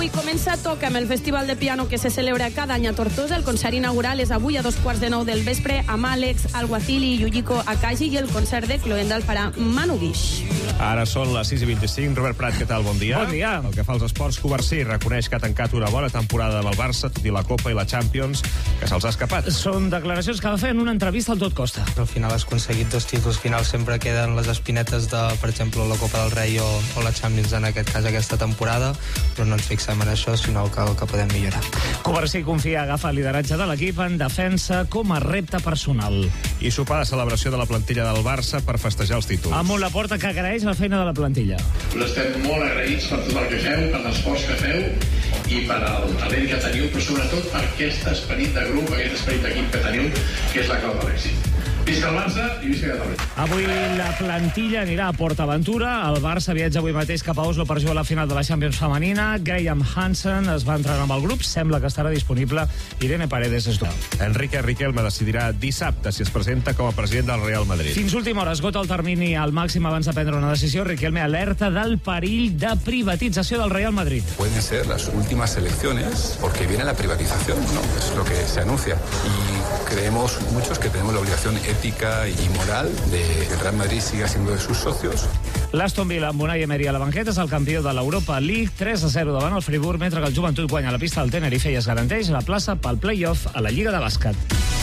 Avui comença Toca'm, el festival de piano que se celebra cada any a Tortosa. El concert inaugural és avui a 8:45 del vespre amb Àlex Alguacili, Yujiko Akashi, i el concert de Cloenda el farà Manu Guix. Ara són les 6:25. Robert Prat, què tal? Bon dia. Bon dia. El que fa als esports, Covarsí reconeix que ha tancat una bona temporada amb el Barça, tot i la Copa i la Champions, que se'ls ha escapat. Són declaracions que va fer en una entrevista al Tot Costa. Al final has aconseguit 2 títols, al final sempre queden les espinetes de, per exemple, la Copa del Rei o la Champions, en aquest cas aquesta temporada, però no ens fixem en això, sinó que podem millorar. Covarsí confia a agafar el lideratge de l'equip en defensa com a repte personal. I sopar de celebració de la plantilla del Barça per festejar els títols. Amb la porta que agraeix la feina de la plantilla. Us estem molt agraïts per tot el que feu, per l'esforç que feu i per el talent que teniu, però sobretot per aquest esperit de grup, aquest esperit d'equip que teniu, que és la clau de l'èxit. Visca el Barça i visca Catalunya. Avui la plantilla anirà a PortAventura. El Barça viatja avui mateix cap a Oslo per jugar a la final de la Champions femenina. Graham Hansen es va entrenar amb el grup. Sembla que estarà disponible. Irene Paredes és dual. Enrique Riquelme decidirà dissabte si es presenta com a president del Real Madrid. Fins última hora esgota el termini al màxim abans de prendre una decisió. Riquelme alerta del perill de privatització del Real Madrid. Pueden ser las últimas elecciones porque viene la privatización, ¿no? Es lo que se anuncia. Y creemos muchos que tenemos la obligación ética y moral de que el Real Madrid siga siendo de sus socios. L'Aston Villa amb Unai Emery a la banqueta és el campió de l'Europa League, 3-0 davant el Friburg, mentre que el Joventut guanya la pista del Tenerife i es garanteix la plaça pel play-off a la Lliga de Bàsquet.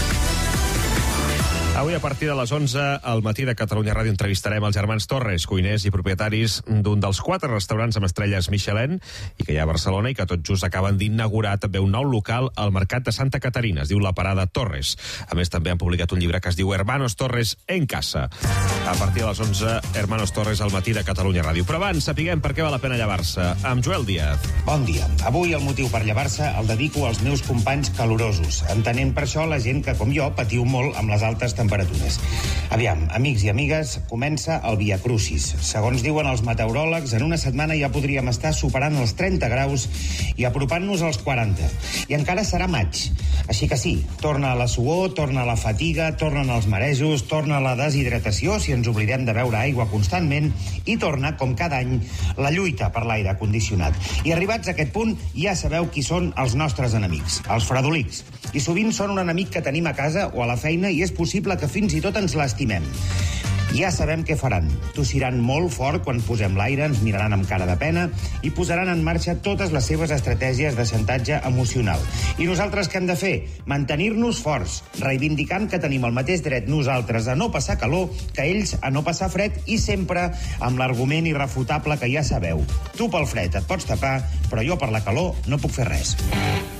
Avui, a partir de les 11, al matí de Catalunya Ràdio, entrevistarem els germans Torres, cuiners i propietaris d'un dels 4 restaurants amb estrelles Michelin i que hi ha a Barcelona i que tot just acaben d'inaugurar també un nou local al Mercat de Santa Caterina. Es diu La Parada Torres. A més, també han publicat un llibre que es diu Hermanos Torres en casa. A partir de les 11, Hermanos Torres al matí de Catalunya Ràdio. Però abans, sapiguem per què val la pena llevar-se. Amb Joel Díaz. Bon dia. Avui el motiu per llevar-se el dedico als meus companys calorosos, entenent per això la gent que, com jo, patiu molt amb les altes temperatures. Aviam, amics i amigues, comença el Via Crucis. Segons diuen els meteoròlegs, en una setmana ja podríem estar superant els 30 graus i apropant-nos als 40. I encara serà maig. Així que sí, torna la suor, torna la fatiga, tornen els marejos, torna la deshidratació si ens oblidem de beure aigua constantment i torna, com cada any, la lluita per l'aire condicionat. I arribats a aquest punt, ja sabeu qui són els nostres enemics, els fredolics. I sovint són un enemic que tenim a casa o a la feina i és possible que fins i tot ens l'estimem. Ja sabem què faran. Tossiran molt fort quan posem l'aire, ens miraran amb cara de pena i posaran en marxa totes les seves estratègies de xantatge emocional. I nosaltres què hem de fer? Mantenir-nos forts, reivindicant que tenim el mateix dret nosaltres a no passar calor que ells a no passar fred i sempre amb l'argument irrefutable que ja sabeu. Tu pel fred et pots tapar, però jo per la calor no puc fer res.